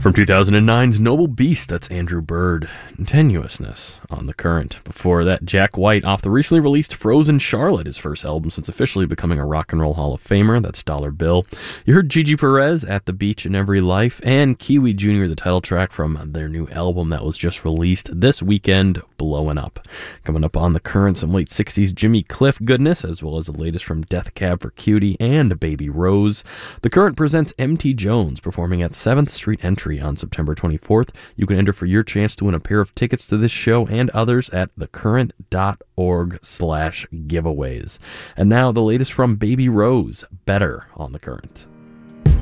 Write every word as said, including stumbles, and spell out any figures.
From two thousand nine's Noble Beast, that's Andrew Bird, Tenuousness on The Current. Before that, Jack White off the recently released Frozen Charlotte, his first album since officially becoming a Rock and Roll Hall of Famer, that's Dollar Bill. You heard Gigi Perez, At the Beach in Every Life, and Kiwi Junior, the title track from their new album that was just released this weekend, Blowin' Up. Coming up on The Current, some late sixties Jimmy Cliff goodness, as well as the latest from Death Cab for Cutie and Baby Rose. The Current presents M T Jones performing at seventh Street Entry on September twenty-fourth. You can enter for your chance to win a pair of tickets to this show and others at thecurrent.org slash giveaways. And now the latest from Baby Rose, Better on The Current.